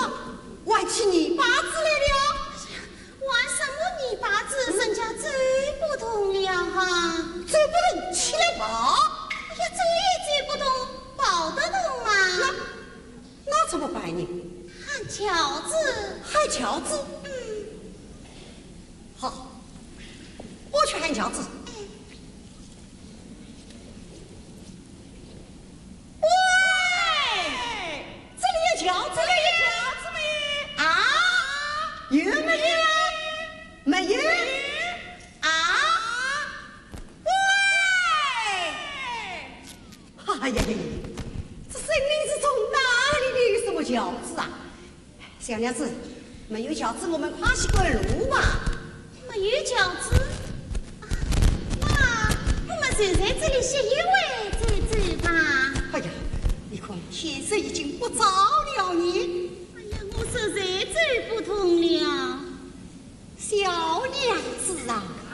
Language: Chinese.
玩起泥巴子来了。 玩什么泥巴子？人家走不动了哈。 走不动，起来跑。 哎呀，走也走不动，跑得动吗？ 那怎么办呢？ 喊乔子。 喊乔子。好，我去喊乔子。喂，这里有乔子没？啊？有没有？没有。啊？喂！哎呀呀呀！这声音是从哪里来？有什么乔子啊？小娘子，没有乔子，我们跨些个路吧。 没有饺子，那我们就在这里歇一会走走吧。 哎呀，你看天色已经不早了呢。 哎呀，我实在走不动了。 小娘子啊！